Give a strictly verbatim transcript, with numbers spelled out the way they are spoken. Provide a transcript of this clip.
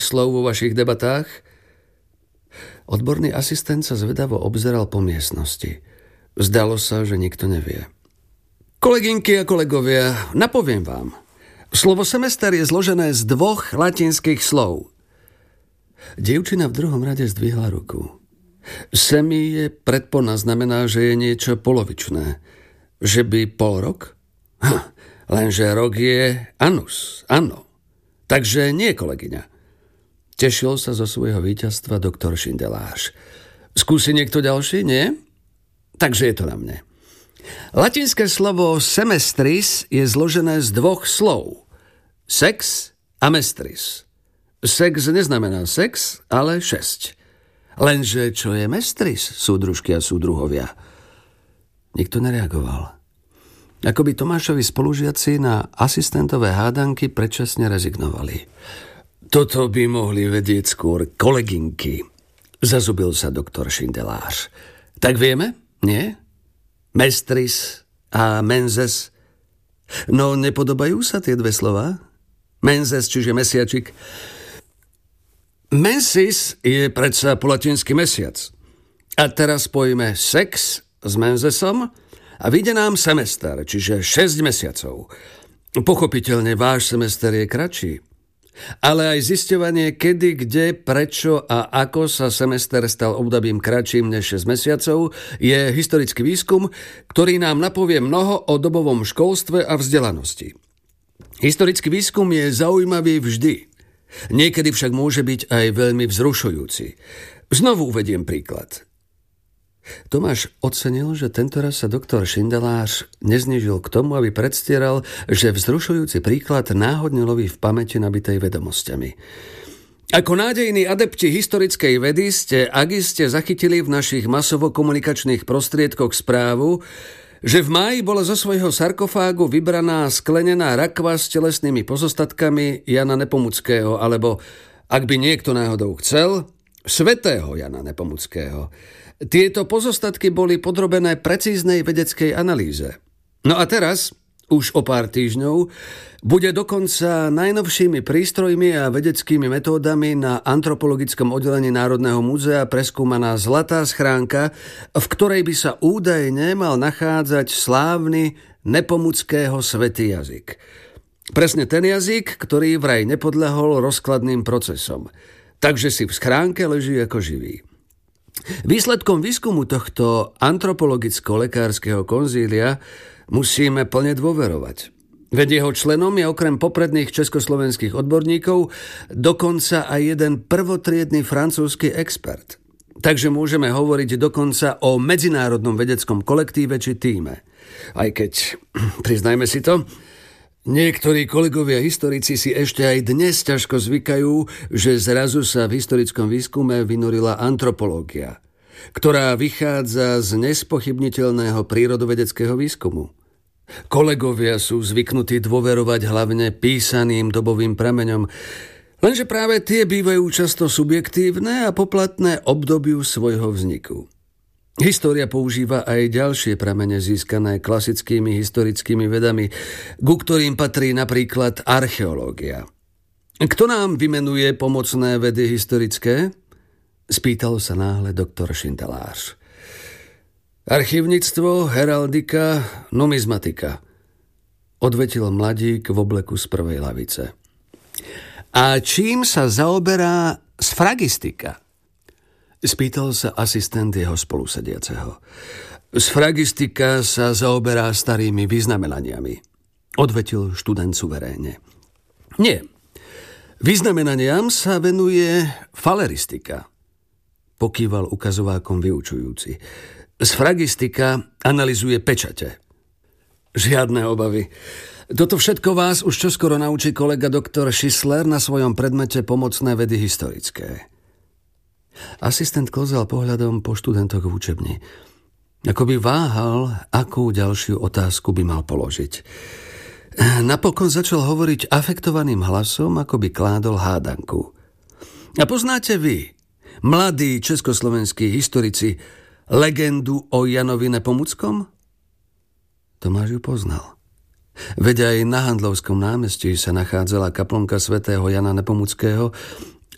slov vo vašich debatách? Odborný asistent sa zvedavo obzeral po miestnosti. Zdalo sa, že nikto nevie. Kolegynky a kolegovia, napoviem vám. Slovo semester je zložené z dvoch latinských slov. Dievčina v druhom rade zdvihla ruku. Semi je predpona, znamená, že je niečo polovičné. Že by pol rok? Ha, lenže rok je annus, anno. Takže nie, kolegyňa. Tešil sa zo svojho víťazstva doktor Šindelář. Skúsi niekto ďalší, nie? Takže je to na mne. Latinské slovo semestris je zložené z dvoch slov. Sex a mestris. Sex neznamená sex, ale šesť. Lenže čo je mestris, súdružky a súdruhovia? Nikto nereagoval. Ako by Tomášovi spolužiaci na asistentové hádanky predčasne rezignovali. Toto by mohli vedieť skôr kolegynky. Zazubil sa doktor Šindelář. Tak vieme, nie? Mestris a menzes. No nepodobajú sa tie dve slova? Menzes, čiže mesiačik. Mensis je predsa po latinsky mesiac. A teraz spojíme sex s menzesom a vyjde nám semester, čiže šesť mesiacov. Pochopiteľne váš semester je kratší. Ale aj zisťovanie, kedy, kde, prečo a ako sa semester stal obdobím kratším než šesť mesiacov, je historický výskum, ktorý nám napovie mnoho o dobovom školstve a vzdelanosti. Historický výskum je zaujímavý vždy. Niekedy však môže byť aj veľmi vzrušujúci. Znovu uvediem príklad. Tomáš ocenil, že tentoraz sa doktor Šindelář neznížil k tomu, aby predstieral, že vzrušujúci príklad náhodne loví v pamäti nabitej vedomosťami. Ako nádejní adepti historickej vedy ste, ak ste zachytili v našich masovo-komunikačných prostriedkoch správu, že v máji bola zo svojho sarkofágu vybraná sklenená rakva s telesnými pozostatkami Jana Nepomuckého, alebo, ak by niekto náhodou chcel, svätého Jana Nepomuckého. Tieto pozostatky boli podrobené precíznej vedeckej analýze. No a teraz, už o pár týždňov, bude dokonca najnovšími prístrojmi a vedeckými metódami na antropologickom oddelení Národného múzea preskúmaná zlatá schránka, v ktorej by sa údajne mal nachádzať slávny Nepomuckého svätý jazyk. Presne ten jazyk, ktorý vraj nepodľahol rozkladným procesom. Takže si v schránke leží ako živý. Výsledkom výskumu tohto antropologicko-lekárskeho konzília musíme plne dôverovať. Veď jeho členom je okrem popredných československých odborníkov dokonca aj jeden prvotriedny francúzsky expert. Takže môžeme hovoriť dokonca o medzinárodnom vedeckom kolektíve či tíme. Aj keď, priznajme si to, niektorí kolegovia historici si ešte aj dnes ťažko zvykajú, že zrazu sa v historickom výskume vynorila antropológia, ktorá vychádza z nespochybniteľného prírodovedeckého výskumu. Kolegovia sú zvyknutí dôverovať hlavne písaným dobovým prameňom, lenže práve tie bývajú často subjektívne a poplatné obdobiu svojho vzniku. História používa aj ďalšie pramene získané klasickými historickými vedami, ku ktorým patrí napríklad archeológia. Kto nám vymenuje pomocné vedy historické? Spýtal sa náhle doktor Šindelář. Archívnictvo, heraldika, numizmatika, odvetil mladík v obleku z prvej lavice. A čím sa zaoberá sfragistika? Spýtal sa asistent jeho spolusediaceho. Sfragistika sa zaoberá starými vyznamenaniami, odvetil študent suverénne. Nie. Vyznamenaniam sa venuje faleristika, pokýval ukazovákom vyučujúci. Sfragistika analyzuje pečate. Žiadne obavy. Toto všetko vás už čoskoro naučí kolega doktor Šisler na svojom predmete pomocné vedy historické. Asistent klzal pohľadom po študentoch v učebni. Ako by váhal, akú ďalšiu otázku by mal položiť. Napokon začal hovoriť afektovaným hlasom, ako by kládol hádanku. A poznáte vy, mladí československí historici, legendu o Janovi Nepomuckom? Tomáš ju poznal. Veď aj na Handlovskom námestí sa nachádzala kaplnka svätého Jana Nepomuckého,